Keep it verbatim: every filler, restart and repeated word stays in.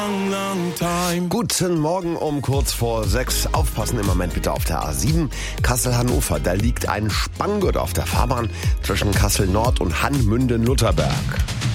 Guten Morgen um kurz vor sechs. Aufpassen im Moment bitte auf der A sieben Kassel-Hannover. Da liegt ein Spanngurt auf der Fahrbahn zwischen Kassel Nord und Hannmünden-Lutherberg.